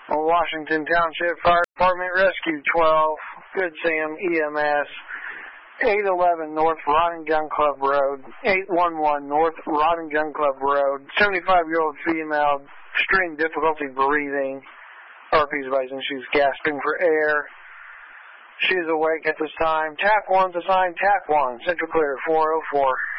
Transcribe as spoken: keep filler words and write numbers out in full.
Washington Township Fire Department, Rescue twelve, Good Sam E M S, eight eleven North Rod and Gun Club Road, eight one one North Rod and Gun Club Road, seventy-five-year-old female, extreme difficulty breathing, R P's advising she's gasping for air. She is awake at this time. Tap one's assigned, tap one, Central Clear, four oh four.